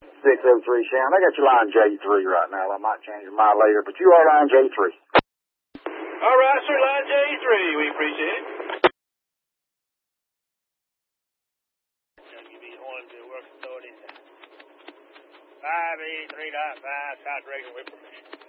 603 Sharon. I got you line J3 right now. I might change your mind later, but you are line J3. All right, sir, line J3. We appreciate it. Give me on to work authority. 583.5, South Reagan, Whipper.